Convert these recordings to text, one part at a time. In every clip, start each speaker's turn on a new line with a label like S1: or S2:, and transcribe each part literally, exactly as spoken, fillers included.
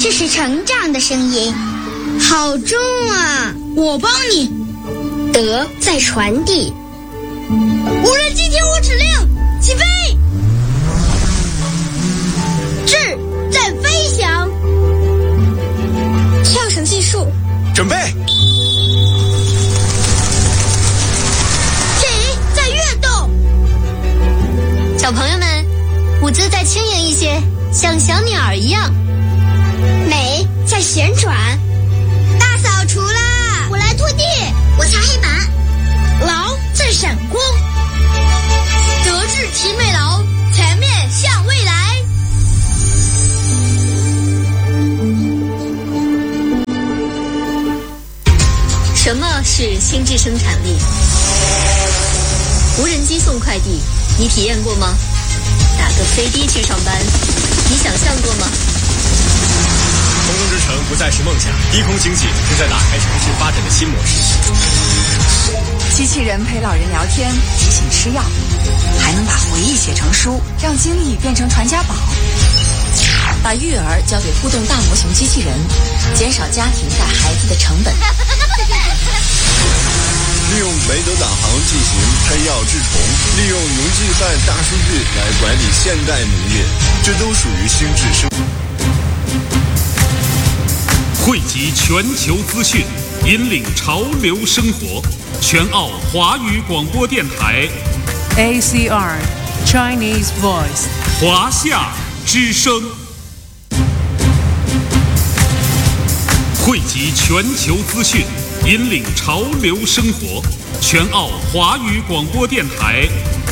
S1: 这是成长的声音，好重啊！
S2: 我帮你。
S1: 德在传递。
S2: 无人机听我指令，起飞！智在飞翔。
S1: 跳绳技术，
S3: 准备。
S2: 体在跃动。
S4: 小朋友们，舞姿再轻盈一些，像小鸟儿一样。
S1: 美在旋转。
S2: 大扫除啦！
S1: 我来拖地，我擦黑板。
S2: 劳在闪光。德智体美劳，全面向未来。
S4: 什么是心智生产力？无人机送快递，你体验过吗？打个飞的去上班，你想象过吗？
S3: 空中之城不再是梦想，低空经济正在打开城市发展的新模式。
S5: 机器人陪老人聊天，提醒吃药，还能把回忆写成书，让经历变成传家宝。把育儿交给互动大模型机器人，减少家庭带孩子的成本。
S6: 利用梅德导航进行喷药治虫，利用云计算大数据来管理现代农业，这都属于心智生。
S7: 汇集全球资讯，引领潮流生活。全澳华语广播电台
S8: A C R Chinese Voice
S7: 华夏之声，汇集全球资讯，引领潮流生活。全澳华语广播电台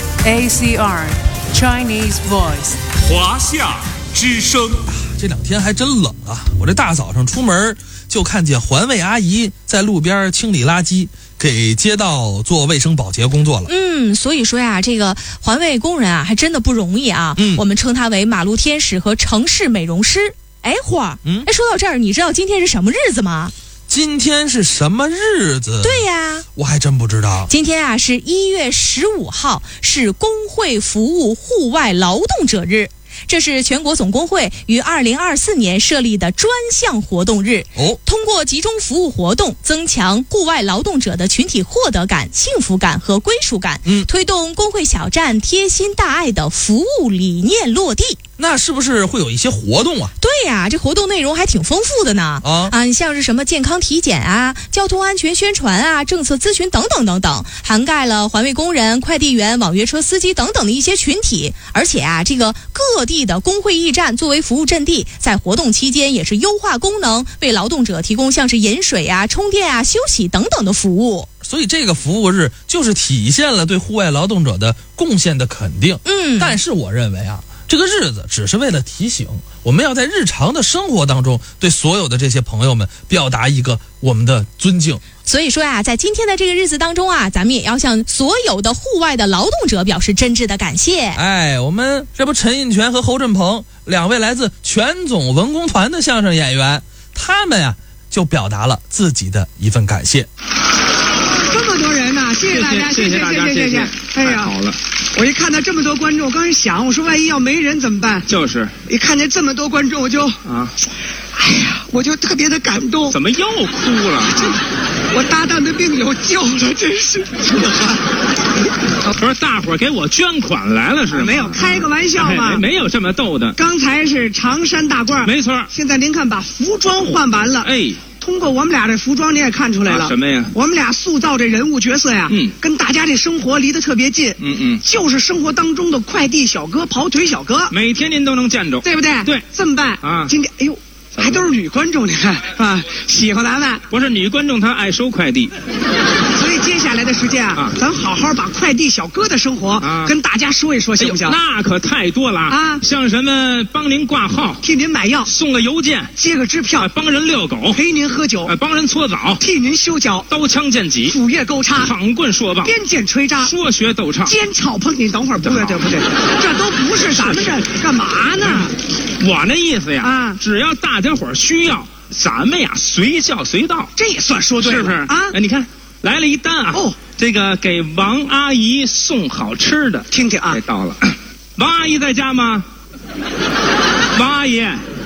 S8: A C R Chinese Voice
S7: 华夏之声。
S9: 这两天还真冷啊！我这大早上出门就看见环卫阿姨在路边清理垃圾，给街道做卫生保洁工作了。
S10: 嗯，所以说呀，这个环卫工人啊，还真的不容易啊。嗯，我们称他为马路天使和城市美容师。哎，花儿，嗯，哎，说到这儿，你知道今天是什么日子吗？
S9: 今天是什么日子？
S10: 对呀，
S9: 我还真不知道。
S10: 今天啊是一月十五号，是工会服务户外劳动者日。这是全国总工会于二零二四年设立的专项活动日。哦，通过集中服务活动，增强户外劳动者的群体获得感、幸福感和归属感，嗯，推动工会小站贴心大爱的服务理念落地。
S9: 那是不是会有一些活动啊？
S10: 对呀，这活动内容还挺丰富的呢。啊啊，你像是什么健康体检啊、交通安全宣传啊、政策咨询等等等等，涵盖了环卫工人、快递员、网约车司机等等的一些群体。而且啊，这个各地的工会驿站作为服务阵地，在活动期间也是优化功能，为劳动者提供像是饮水啊、充电啊、休息等等的服务。
S9: 所以这个服务日就是体现了对户外劳动者的贡献的肯定。嗯，但是我认为啊，这个日子只是为了提醒我们要在日常的生活当中对所有的这些朋友们表达一个我们的尊敬。
S10: 所以说呀、啊，在今天的这个日子当中啊，咱们也要向所有的户外的劳动者表示真挚的感谢。
S9: 哎，我们这不陈印泉和侯振鹏两位来自全总文工团的相声演员，他们呀、啊、就表达了自己的一份感谢。
S11: 这么多人呢、啊，谢谢大家，谢谢谢谢谢谢。哎呀，好了，我一看到这么多观众，我刚才想，我说万一要没人怎么办？就是，一看见这么多观众，我就啊，哎呀，我就特别的感动。怎么又哭了？我搭档的病有救了，真是。不是大伙儿给我捐款来了是吗？没有，开个玩笑嘛、哎，没有这么逗的。刚才是长山大褂，没错。现在您看，把服装换完了，哎。通过我们俩这服装，你也看出来了、啊、什么呀？我们俩塑造这人物角色呀，嗯，跟大家这生活离得特别近，嗯嗯，就是生活当中的快递小哥、跑腿小哥，每天您都能见着，对不对？对，这么办啊？今天，哎呦，还都是女观众，你看啊，喜欢咱们。不是女观众，她爱收快递。所以接下来的时间啊，啊咱好好把快递小哥的生活、啊、跟大家说一说，行不行？哎、那可太多了啊！像什么帮您挂号、替您买药、送个邮件、接个支票、啊、帮人遛狗、陪您喝酒、啊、帮人搓澡、替您修脚、刀枪剑戟、斧钺钩叉、躺棍说棒、鞭剑锤扎、说学逗唱、煎炒烹。你等会儿，不对，对不对？这都不是咱们这干嘛呢？我那意思呀，啊，只要大家伙需要，咱们呀随叫随到，这也算说对了，是不是啊？哎，你看。来了一单啊！哦，这个给王阿姨送好吃的，听听啊，到了。王阿姨在家吗？王阿姨，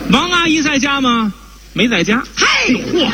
S12: 王阿姨在家吗？没在家。
S11: 嘿，
S12: 嚯！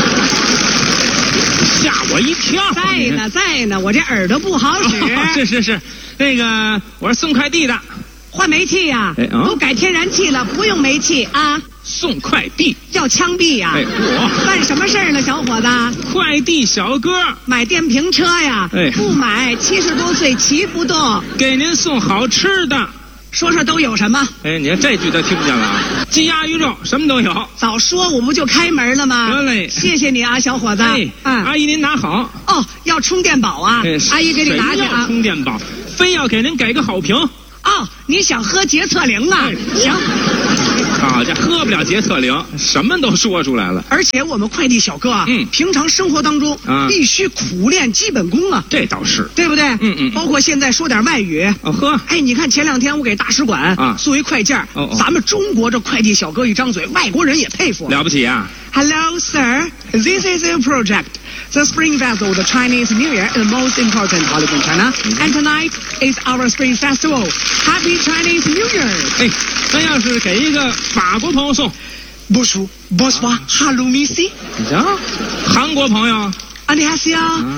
S12: 吓我一跳！
S11: 在呢，在呢，我这耳朵不好使。
S12: 哦、是是是，那个我是送快递的，
S11: 换煤气呀、啊哎嗯，都改天然气了，不用煤气啊。
S12: 送快递
S11: 要枪毙呀、啊！
S12: 哎，我
S11: 办什么事儿呢，小伙子？
S12: 快递小哥
S11: 买电瓶车呀？
S12: 哎，
S11: 不买，七十多岁骑不动。
S12: 给您送好吃的。
S11: 说说都有什么？
S12: 哎，你看这句他听不见了啊！鸡鸭鱼肉什么都有。
S11: 早说我不就开门了吗？
S12: 得嘞，
S11: 谢谢你啊，小伙子。
S12: 哎，啊、阿姨您拿好。
S11: 哦，要充电宝啊？
S12: 哎、
S11: 阿姨给你拿去啊。
S12: 充电宝，非要给您给个好评。
S11: 哦，你想喝洁厕灵啊？哎、行。
S12: 好家伙，喝不了洁厕灵，什么都说出来了。
S11: 而且我们快递小哥啊，
S12: 嗯，
S11: 平常生活当中啊，必须苦练基本功啊。
S12: 这倒是，
S11: 对不对？
S12: 嗯嗯。
S11: 包括现在说点外语。
S12: 哦呵。
S11: 哎，你看前两天我给大使馆啊送一快件，
S12: 哦哦，
S11: 咱们中国这快递小哥一张嘴，外国人也佩服。
S12: 了不起啊
S11: ！Hello, sir. This is a project. The Spring Festival, the Chinese New Year, the most important holiday in China. And tonight is our Spring Festival. Happy Chinese New Year!
S12: 哎，那要是给一个法国朋友送，
S11: 不输 ，Bonsoir, Hello, Missy.
S12: 行，韩国朋友。
S11: 안녕하세요.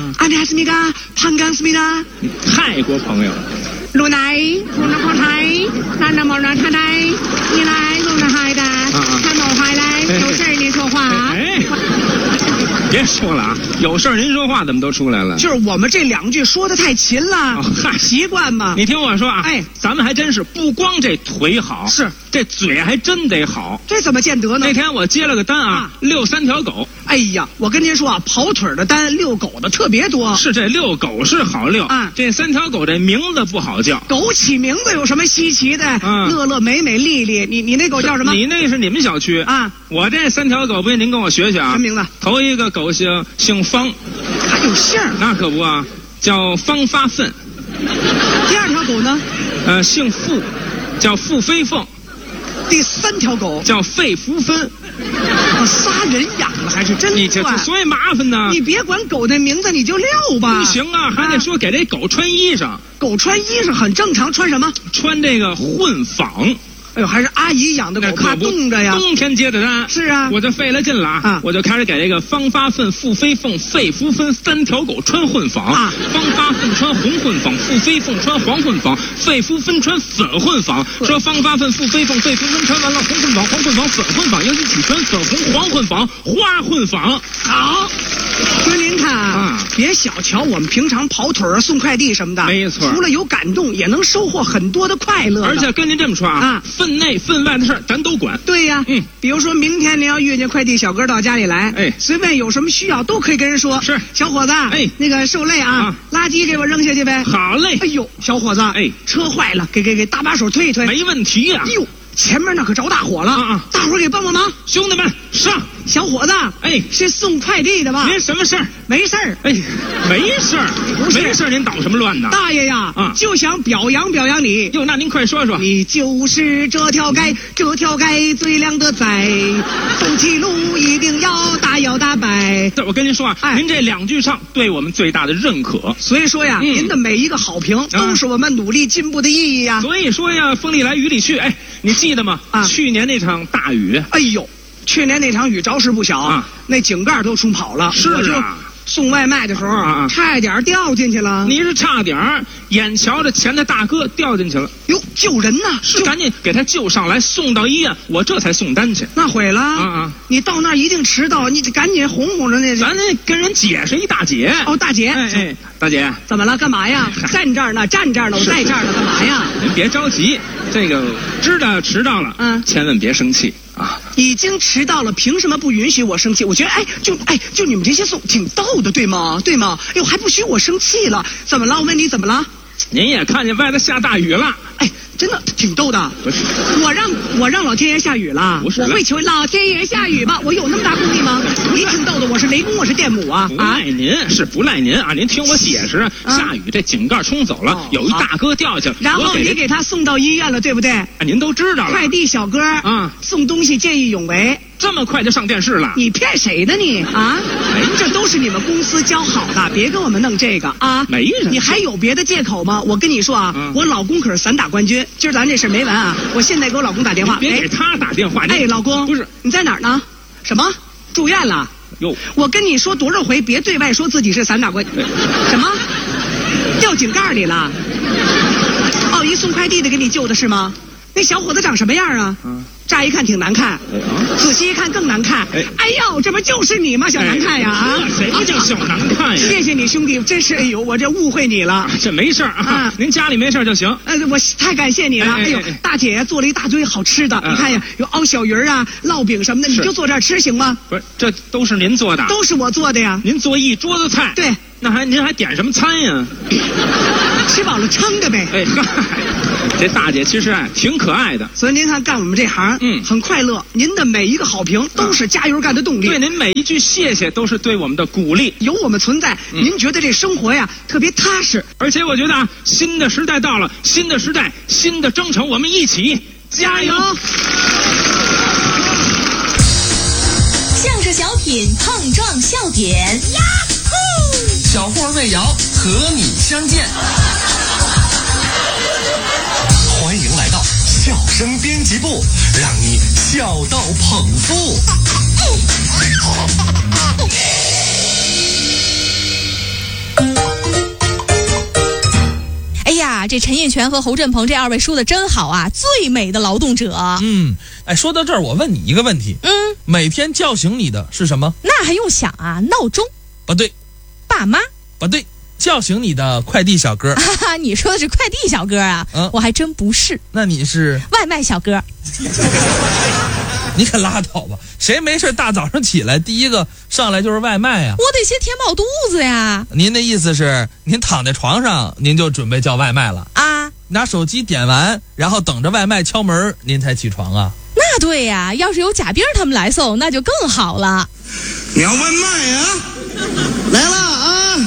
S11: 안녕하십니까? 반갑습니다.
S12: 泰国朋友。
S11: 路来，路来跑台，南南某人他来，你来路来海的，他某回来，有事儿你说话。
S12: 哎，别说了啊，有事儿您说话怎么都出来了？
S11: 就是我们这两句说的太勤了，
S12: 哦、嗨，
S11: 习惯嘛。
S12: 你听我说啊，
S11: 哎，
S12: 咱们还真是不光这腿好，
S11: 是
S12: 这嘴还真得好。
S11: 这怎么见得呢？
S12: 那天我接了个单啊，啊遛三条狗。
S11: 哎呀，我跟您说啊，跑腿的单、遛狗的特别多。
S12: 是这遛狗是好遛
S11: 啊，
S12: 这三条狗这名字不好叫。
S11: 狗起名字有什么稀奇的？
S12: 嗯、
S11: 乐乐、美美、丽丽，你你那狗叫什么？
S12: 你那是你们小区
S11: 啊，
S12: 我这三条狗不信您跟我学学啊。
S11: 什么名字？
S12: 头一个狗姓姓方，
S11: 还有姓？
S12: 那可不啊，叫方发愤。
S11: 第二条狗呢？
S12: 呃，姓傅，叫傅飞凤。
S11: 第三条狗
S12: 叫费福芬。
S11: 仨人养了还是真
S12: 你这这所以麻烦呢。
S11: 你别管狗的名字，你就撂吧。
S12: 不行啊，还得说给这狗穿衣裳。
S11: 狗穿衣裳很正常，穿什么？
S12: 穿这个混纺。
S11: 哎呦，还是阿姨养的狗，怕冻着呀。
S12: 冬天接的单
S11: 是啊，
S12: 我就费了劲了啊！我就开始给这个方发愤、傅飞凤、费福芬三条狗穿混纺
S11: 啊。
S12: 方发愤穿红混纺，傅飞凤穿黄混纺，费福芬穿粉混纺。说方发愤、傅飞凤、费福芬穿完了红混纺、黄混纺、粉混纺，又一起穿粉红、黄混纺、花混纺。
S11: 好，说您看啊，别小瞧我们平常跑腿啊、送快递什么的，
S12: 没错，
S11: 除了有感动，也能收获很多的快乐。
S12: 而且跟您这么说啊，
S11: 啊
S12: 分内分外的事儿咱都管。
S11: 对呀，
S12: 嗯，
S11: 比如说明天您要遇见快递小哥到家里来，
S12: 哎，
S11: 随便有什么需要都可以跟人说。
S12: 是，
S11: 小伙子，
S12: 哎，
S11: 那个受累啊，啊垃圾给我扔下去呗。
S12: 好嘞。
S11: 哎呦，小伙子，
S12: 哎，
S11: 车坏了，给给给搭把手推一推。
S12: 没问题呀、啊。
S11: 哎呦，前面那可着大火了
S12: 啊啊！
S11: 大伙儿给帮帮忙，
S12: 兄弟们上！
S11: 小伙子，
S12: 哎，
S11: 是送快递的吧？
S12: 您什么事儿？
S11: 没事儿。
S12: 哎，没事儿，没事儿，您捣什么乱呢？
S11: 大爷呀，
S12: 啊，
S11: 就想表扬表扬你。
S12: 哟，那您快说说。
S11: 你就是这条街，这条街最靓的仔，走起路一定要大摇大摆。
S12: 这我跟您说啊，
S11: 哎，
S12: 您这两句唱对我们最大的认可。
S11: 所以说呀，嗯、您的每一个好评都是我们努力进步的意义呀。
S12: 所以说呀，风里来雨里去，哎，你记得吗？
S11: 啊，
S12: 去年那场大雨，
S11: 哎呦。去年那场雨着实不小
S12: 啊，
S11: 那井盖都冲跑了。
S12: 是
S11: 啊，送外卖的时候
S12: 啊，
S11: 差一点掉进去了。
S12: 你是差点儿，眼瞧着前台大哥掉进去了，
S11: 哟，救人呐！
S12: 是赶紧给他救上来，送到医院，我这才送单去。
S11: 那毁了
S12: 啊啊！
S11: 你到那儿一定迟到，你赶紧哄哄着那。
S12: 咱那跟人解释一大姐。
S11: 哦，大姐，
S12: 哎哎，大姐，
S11: 怎么了？干嘛呀？站这儿呢，站这儿呢，我在这儿呢，干嘛呀？
S12: 您别着急，这个知道迟到了，
S11: 嗯，
S12: 千万别生气。啊，
S11: 已经迟到了，凭什么不允许我生气？我觉得，哎，就哎，就你们这些送挺逗的，对吗？对吗？哎呦，还不许我生气了？怎么了？我问你怎么了？
S12: 您也看见外头下大雨了？
S11: 哎，真的挺逗的。
S12: 不是，
S11: 我让我让老天爷下雨了。
S12: 不是，
S11: 我会求老天爷下雨吧？我有那么大功力吗？你挺逗的，我是雷公，我是电母啊。
S12: 不赖您，是不赖您啊！您听我解释，
S11: 啊、
S12: 下雨这井盖冲走了，哦、有一大哥掉下去，
S11: 然后你给他送到医院了，对不对？
S12: 啊，您都知道了。
S11: 快递小哥
S12: 啊，
S11: 送东西见义勇为。
S12: 这么快就上电视了？
S11: 你骗谁呢你啊？哎，这都是你们公司教好的，别跟我们弄这个啊！
S12: 没人，
S11: 你还有别的借口吗？我跟你说啊，嗯、我老公可是散打冠军。今儿咱这事没完啊！我现在给我老公打电话，
S12: 别给他打电话。
S11: 哎，老公，
S12: 不是
S11: 你在哪儿呢？什么？住院了？
S12: 哟，
S11: 我跟你说多少回，别对外说自己是散打冠军。什么？掉井盖里了？哦，一送快递的给你救的是吗？那小伙子长什么样啊？嗯，乍一看挺难看，哎啊、仔细一看更难看。哎，哎呦，这不就是你吗？小难看呀！啊，
S12: 谁叫小难看呀？
S11: 谢谢你兄弟，真是哎呦，我这误会你了。
S12: 这没事啊，啊您家里没事就行。
S11: 呃，我太感谢你了。哎呦，大姐做了一大堆好吃的，你看呀，有熬小鱼啊、烙饼什么的，你就坐这儿吃行吗？
S12: 不是，这都是您做的？
S11: 都是我做的呀。
S12: 您做一桌子菜。
S11: 对，
S12: 那还您还点什么餐呀？
S11: 吃饱了撑着呗。
S12: 哎嗨，这大姐其实哎挺可爱的，
S11: 所以您看干我们这行，嗯，很快乐。您的每一个好评都是加油干的动力，
S12: 对您每一句谢谢都是对我们的鼓励。
S11: 有我们存在，嗯、您觉得这生活呀特别踏实。
S12: 而且我觉得啊，新的时代到了，新的时代，新的征程，我们一起加油！
S2: 相声小品碰撞笑点，呀
S13: 呼！小霍魏瑶和你相见。欢迎来到笑声编辑部，让你笑到捧腹。
S10: 哎呀，这陈印泉和侯振鹏这二位说的真好啊！最美的劳动者。
S9: 嗯，哎，说到这儿，我问你一个问题。嗯，每天叫醒你的是什么？
S10: 那还用想啊？闹钟？
S9: 不对。
S10: 爸妈？
S9: 不对。叫醒你的快递小哥。
S10: 哈哈，你说的是快递小哥啊？嗯，我还真不是。
S9: 那你是
S10: 外卖小哥。
S9: 你可拉倒吧！谁没事大早上起来第一个上来就是外卖呀？
S10: 我得先填饱肚子呀。
S9: 您的意思是您躺在床上您就准备叫外卖了啊？拿手机点完，然后等着外卖敲门，您才起床啊？
S10: 那对呀，要是有贾冰他们来送，那就更好了。
S14: 你要外卖呀？来了啊！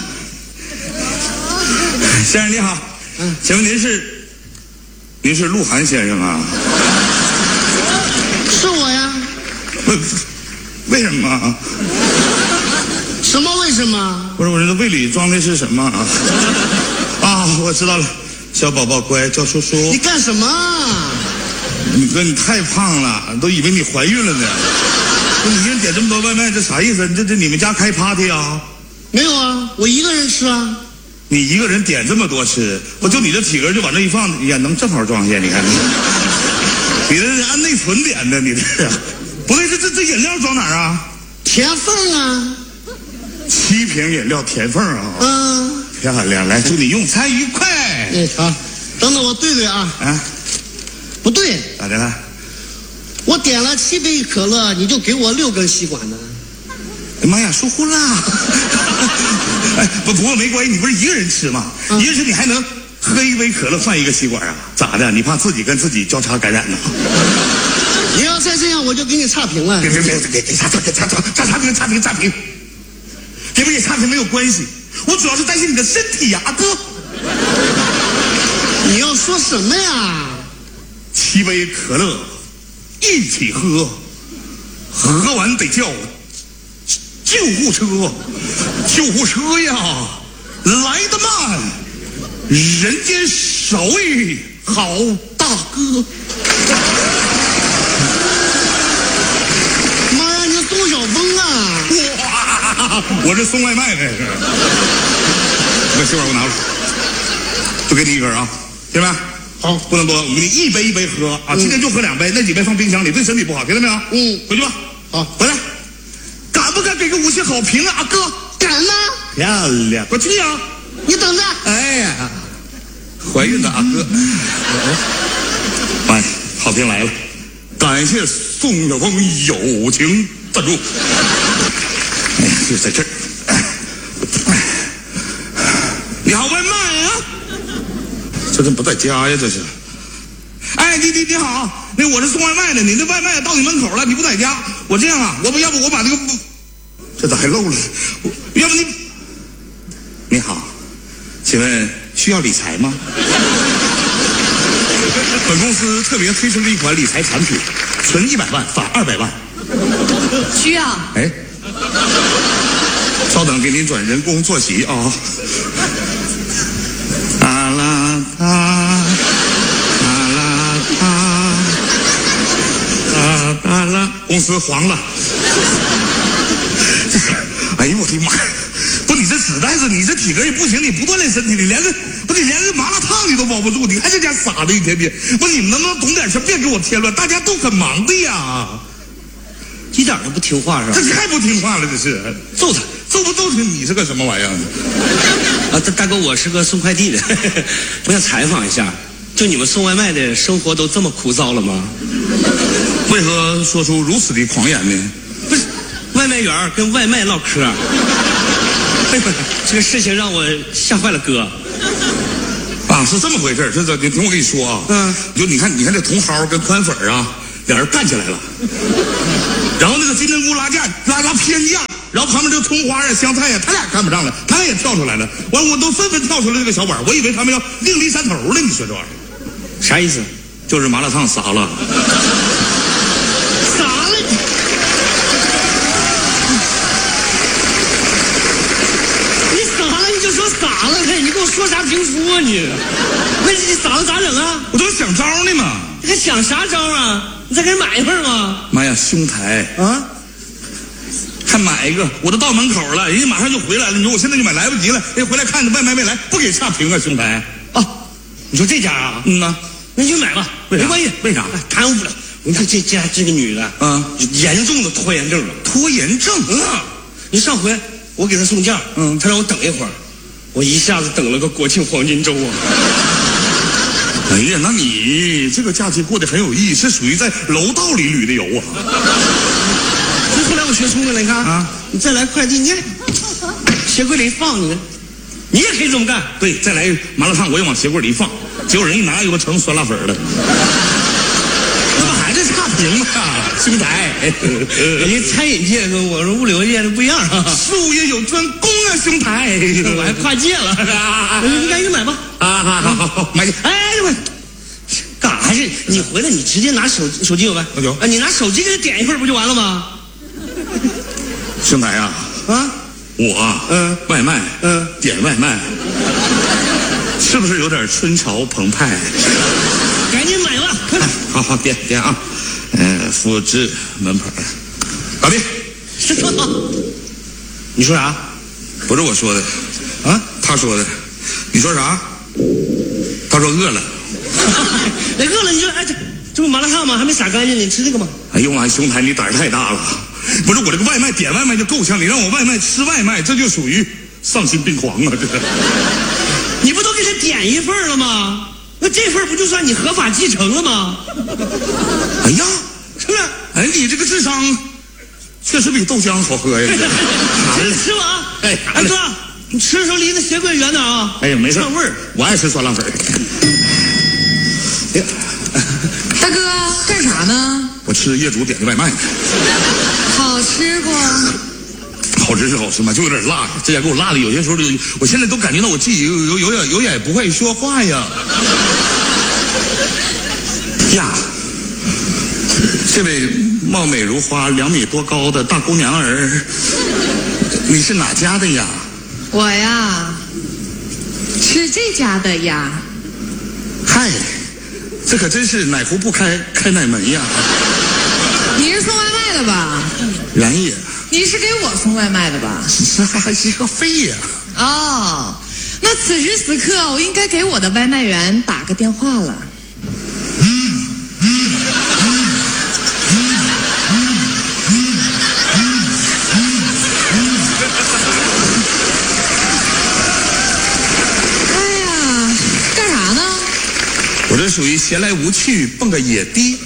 S14: 先生你好，嗯，请问您是您是鹿晗先生啊？
S15: 是我呀。
S14: 为为什么？
S15: 什么为什么？
S14: 不是我这胃里装的是什么啊？啊，我知道了，小宝宝乖，叫叔叔。
S15: 你干什么？
S14: 你哥你太胖了，都以为你怀孕了呢。不，你一人点这么多外卖，这啥意思？这这你们家开 party 啊？
S15: 没有啊，我一个人吃啊。
S14: 你一个人点这么多吃，我就你这体格就往这一放，也能正好装下。你看，你这是按内存点的，你这是不对？这这这饮料装哪儿啊？
S15: 填缝啊，
S14: 七瓶饮料填缝啊。嗯，漂亮，来，祝你用餐愉快。
S15: 哎，好，等等我对对啊。啊，不对，
S14: 咋的了？
S15: 我点了七杯可乐，你就给我六根吸管呢？
S14: 哎妈呀，疏忽啦！哎，不不过没关系，你不是一个人吃吗？嗯、一个人吃你还能喝一杯可乐换一个吸管啊？咋的？你怕自己跟自己交叉感染呢？
S15: 你要再这样，我就给你差评了。
S14: 别别别别别差差差差差差评差评差评，给不给差评没有关系，我主要是担心你的身体呀，阿哥。
S15: 你要说什么呀？
S14: 七杯可乐一起喝，喝完得叫救护车，救护车呀，来得慢，人间少位好大哥。
S15: 妈呀，你宋晓峰啊！
S14: 哇，我这送外卖的是。把吸管给我拿过来，就给你一根啊，听见没？好，不能多，我给你一杯一杯喝啊，今天就喝两杯，那几杯放冰箱里，对身体不好，听到没有？嗯，回去吧。好，回来。敢不敢给个五星好评啊，阿哥？
S15: 敢吗？
S14: 漂亮，快去啊！
S15: 你等着。
S14: 哎呀，怀孕的阿哥，哎，好评来了，感谢宋晓峰友情赞助。哎呀，就在这儿。你好，外卖啊？这怎么不在家呀？这是。哎，你你你好，那我是送外卖的，你那外卖到你门口了，你不在家，我这样啊，我不要不我把那个，这咋还漏了？要不你，你好，请问需要理财吗？本公司特别推出了一款理财产品，存一百万返二百万，
S10: 需要。
S14: 哎，稍等，给您转人工坐席啊。哒啦哒，哒啦哒，哒哒啦，公司黄了。哎呦我的妈！不，你这纸袋子，你这体格也不行，你不锻炼身体，你连个不，你连个麻辣烫你都包不住，你还这家傻的一天天。不，你们能不能懂点事，别给我添乱，大家都很忙的呀。
S15: 一点都不听话是吧？
S14: 这太不听话了，这是揍他，揍不揍他？你是个什么玩意儿？
S15: 啊，大大哥，我是个送快递的，我想采访一下，就你们送外卖的生活都这么枯燥了吗？
S14: 为何说出如此的狂言呢？
S15: 不是，外卖员跟外卖唠嗑，哎呦，这个事情让我吓坏了哥。
S14: 啊，是这么回事，这这，你听我跟你说啊，嗯，就你看，你看这茼蒿跟宽粉啊，俩人干起来了。然后那个金针菇拉架拉拉偏架，然后旁边这个葱花呀、香菜呀，他俩看不上了，他俩也跳出来了。完，我都纷纷跳出来这个小碗，我以为他们要另立山头了。你说这玩意儿
S15: 啥意思？
S14: 就是麻辣烫洒了，
S15: 洒了。你洒了你就说洒了呗，你跟我说啥评书啊你？那你洒了咋整啊？
S14: 我都想招呢嘛。
S15: 你还想啥招啊？你再给人买一份吗？
S14: 妈呀，兄台啊！还买一个，我都到门口了，人家马上就回来了。你说我现在就买来不及了，人回来看着外卖没来，不给差评啊，兄台。
S15: 哦，你说这家啊？
S14: 嗯呐，
S15: 那你就买吧，没关系。
S14: 为啥？
S15: 耽误不了。你看这家这个女的啊，严重的拖延症了。
S14: 拖延症
S15: 啊！你上回我给她送件，嗯，她让我等一会儿，我一下子等了个国庆黄金周啊。
S14: 哎呀，那你这个假期过得很有意义，是属于在楼道里旅的游啊。
S15: 所以后来我学聪明了，你看啊，你再来快递，你看鞋柜里一放，你你也可以这么干。
S14: 对，再来麻辣烫，我也往鞋柜里一放，结果人一拿有个成酸辣粉的，怎么还是差评啊，兄台？
S15: 人家餐饮界跟我说物流界的不一样啊，
S14: 术业有专攻啊，兄台，
S15: 我还跨界了，你赶紧买吧。
S14: 啊，好好好好，买去。
S15: 哎，我干啥去？你回来你直接拿手手机有没？
S14: 有。
S15: 啊，你拿手机给他点一份不就完了吗？
S14: 兄台啊啊，我嗯外卖嗯点外卖，是不是有点春潮澎湃？
S15: 赶紧买吧，快点。
S14: 好好点点啊，嗯，复制门牌，搞定。
S15: 是说你说啥？
S14: 不是我说的啊，他说的。你说啥？他说饿了。
S15: 那饿了你就哎这这不麻辣烫吗？还没撒干净，你吃这个吗？
S14: 哎呦妈，兄台你胆儿太大了！不是我这个外卖点外卖就够呛，你让我外卖吃外卖，这就属于丧心病狂啊！这个，
S15: 你不都给他点一份了吗？那这份不就算你合法继承了吗？
S14: 哎呀，是不是？哎，你这个智商确实比豆浆好喝呀！
S15: 吃吧啊！哎，哎哥。你吃的时候离那鞋柜远点啊！
S14: 哎呀，没事，
S15: 串味儿。
S14: 我爱吃酸辣粉。
S5: 哎，大哥干啥呢？
S14: 我吃业主点的外卖呢。
S5: 好吃不？
S14: 好吃是好吃嘛，就有点辣。这家给我辣的，有些时候就，我现在都感觉到我自己有有有点有点不会说话呀。呀，这位貌美如花、两米多高的大姑娘儿，你是哪家的呀？
S5: 我呀，是这家的呀。
S14: 嗨，这可真是哪壶不开开哪门呀。
S5: 你是送外卖的吧？
S14: 然也。
S5: 你是给我送外卖的吧？
S14: 这还是个肺呀。
S5: 哦，那此时此刻我应该给我的外卖员打个电话了。
S14: 我这属于闲来无趣蹦个野迪。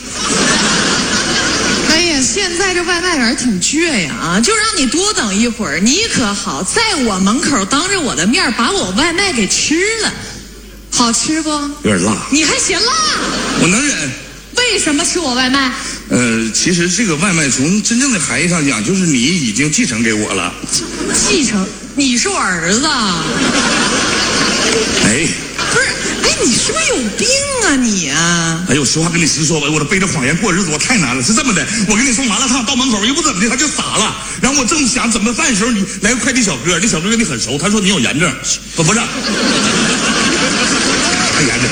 S5: 哎呀，现在这外卖员挺倔呀啊！就让你多等一会儿，你可好，在我门口当着我的面把我外卖给吃了，好吃不？
S14: 有点辣。
S5: 你还嫌辣？
S14: 我能忍。
S5: 为什么是我外卖？
S14: 呃，其实这个外卖从真正的含义上讲，就是你已经继承给我了。
S5: 继承？你是我儿子？
S14: 哎。
S5: 不是，哎，
S15: 你是不是有病啊你啊？
S14: 哎呦，实话跟你实说吧，我这背着谎言过日子我太难了。是这么的，我给你送麻辣烫到门口，又不怎么的，他就傻了。然后我正想怎么办的时候，你来个快递小哥，那小哥跟你很熟，他说你有炎症，不不是，还炎症。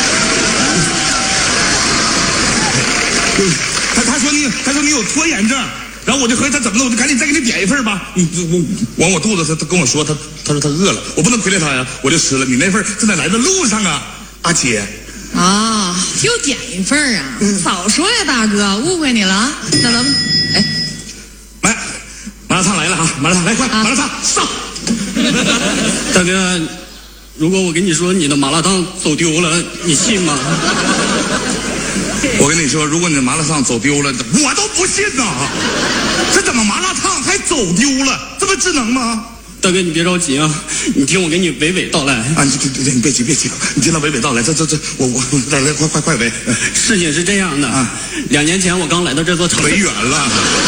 S14: 他他说你他说你有拖延症。然后我就合计他怎么了，我就赶紧再给你点一份吧。你我往我肚子，他他跟我说，他他说他饿了，我不能亏待他呀，我就吃了。你那份正在来的路上啊，阿姐。
S16: 啊，又点一份啊！嗯、早说呀，大哥，误会你了啊。那咱们，哎，
S14: 来，麻辣烫来了啊！麻辣烫来，快，啊、麻辣烫上。
S17: 大哥，如果我跟你说你的麻辣烫走丢了，你信吗？
S14: 我跟你说，如果你的麻辣烫走丢了，我都不信呐！这怎么麻辣烫还走丢了？这不智能吗？
S17: 大哥，你别着急啊，你听我给你娓娓道来。
S14: 啊，你你你别急别急，你听他娓娓道来。这这这，我我来来快快快娓。
S17: 事情是这样的啊，两年前我刚来到这座城市。
S14: 娓远了。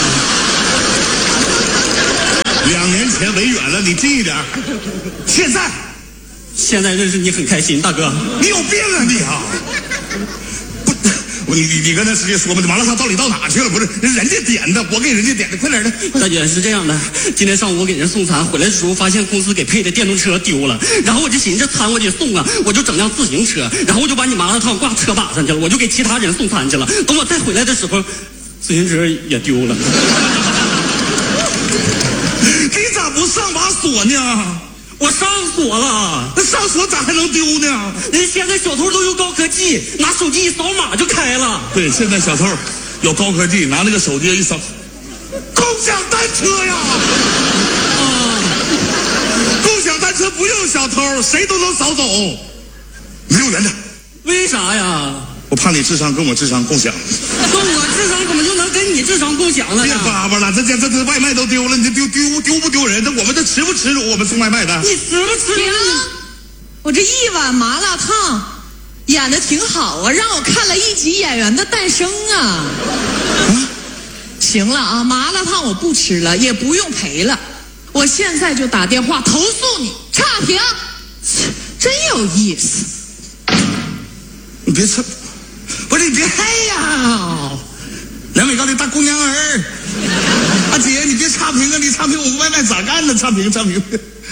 S14: 两年前娓远了，你近一点。现在，
S17: 现在认识你很开心，大哥。
S14: 你有病啊你啊！你你你跟他直接说吧，这麻辣烫到底到哪去了？不是人家点的，我给人家点的，快点的。
S17: 大姐是这样的，今天上午我给人送餐，回来的时候发现公司给配的电动车丢了，然后我就寻思这餐我得送啊，我就整辆自行车，然后我就把你麻辣烫挂车把上去了，我就给其他人送餐去了。等我再回来的时候，自行车也丢了。
S14: 你咋不上把锁呢？
S17: 我上锁了，
S14: 那上锁咋还能丢呢？
S17: 人现在小偷都有高科技，拿手机一扫码就开了。
S14: 对，现在小偷有高科技，拿那个手机一扫，共享单车呀！啊，共享单车不用小偷，谁都能扫走。离我远点。
S17: 为啥呀？
S14: 我怕你智商跟我智商共享。
S17: 那我智商怎么就能跟你智商共享了呢？
S14: 别叭叭了，这这这这外卖都丢了，你这丢丢丢不丢人？这我们这耻不耻辱？我们送外卖的，
S17: 你耻不耻辱？
S16: 我这一碗麻辣烫演的挺好啊，让我看了一集《演员的诞生》啊。啊行了啊，麻辣烫我不吃了，也不用赔了，我现在就打电话投诉你，差评，真有意思。
S14: 你别扯。不是你别嗨呀！两米高的大姑娘儿，阿姐你别差评啊！你差评我们外卖咋干呢？差评差评！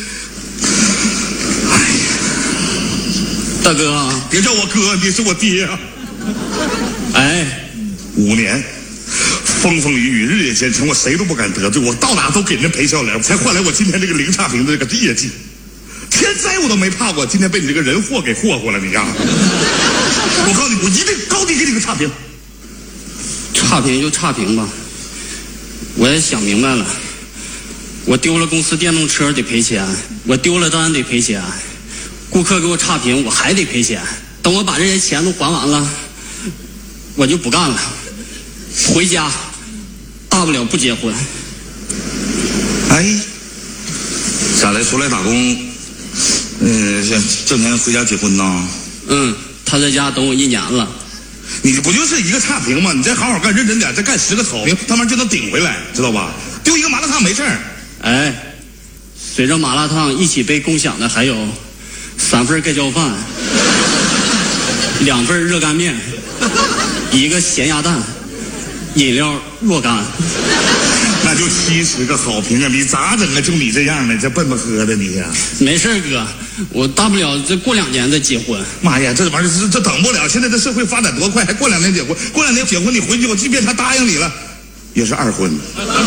S14: 哎呀，
S17: 大哥啊，
S14: 别叫我哥，你是我爹啊！
S17: 哎，
S14: 五年风风雨雨，日夜兼程，我谁都不敢得罪，我到哪都给人赔笑脸，才换来我今天这个零差评的这个业绩。天灾我都没怕过，今天被你这个人祸给霍霍了，你呀！我告诉你，我一定高低给你个差评。
S17: 差评就差评吧，我也想明白了，我丢了公司电动车得赔钱，我丢了单得赔钱，顾客给我差评我还得赔钱。等我把这些钱都还完了，我就不干了，回家，大不了不结婚。
S14: 哎，咋的？出来打工？嗯，挣钱回家结婚呐？
S17: 嗯，他在家等我一年了。
S14: 你不就是一个差评吗？你再好好干，认真点，再干十个好评，他们就能顶回来，知道吧？丢一个麻辣烫没事儿。
S17: 哎，随着麻辣烫一起被共享的还有三份盖浇饭，两份热干面，一个咸鸭蛋，饮料若干。
S14: 那就七十个好评啊！你咋整啊？就你这样的，这笨不喝的你呀！
S17: 没事哥，我大不了再过两年再结婚。
S14: 妈呀，这玩意儿这这等不了！现在这社会发展多快，还过两年结婚？过两年结婚你回去，我即便他答应你了，也是二婚。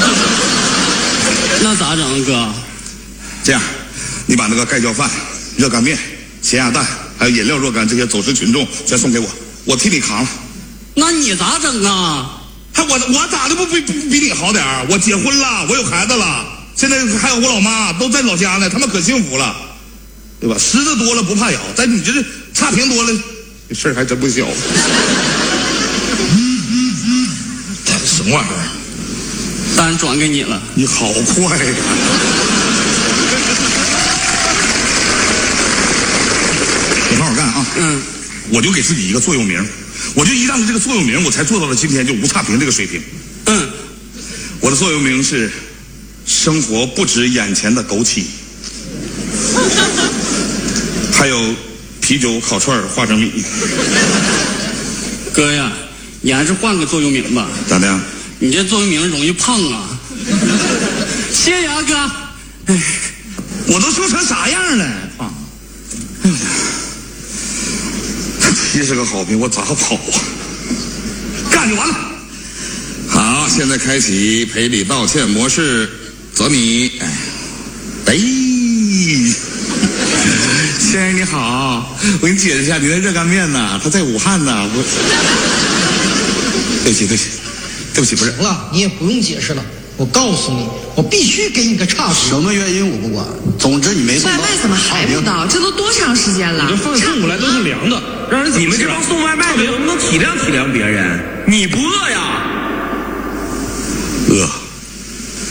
S17: 那咋整哥？
S14: 这样，你把那个盖浇饭、热干面、咸鸭蛋还有饮料若干这些走失群众全送给我，我替你扛了。
S17: 那你咋整啊？
S14: 还我我咋的不比比你好点儿？我结婚了，我有孩子了，现在还有我老妈都在老家呢，他们可幸福了，对吧？虱子多了不怕咬，但你这是差评多了，这事儿还真不小。什么玩意儿？
S17: 单转给你了，
S14: 你好快呀！你好好干啊！
S17: 嗯，
S14: 我就给自己一个座右铭。我就依仗着这个座右铭，我才做到了今天就无差评这个水平。
S17: 嗯，
S14: 我的座右铭是：生活不止眼前的枸杞，还有啤酒、烤串、花生米。
S17: 哥呀，你还是换个座右铭吧。
S14: 咋的？
S17: 你这座右铭容易胖啊。谢谢啊，哥。
S14: 哎，我都说成啥样了？胖。哎呀，七十个好评，我咋跑啊？干就完了。好，现在开启赔礼道歉模式，泽米。哎，哎，先生你好，我给你解释一下，你的热干面呢，它在武汉呢。我，对不起，对不起，对不起，不是。
S15: 行了，你也不用解释了。我告诉你，我必须给你个差评。
S18: 什么原因我不管，总之你没送到。
S16: 外卖怎么还不到？这都多长时间了？
S12: 你这饭送过来都是凉的，让人你们这帮送外卖的能不能体谅体谅别人？你不饿呀？
S14: 饿。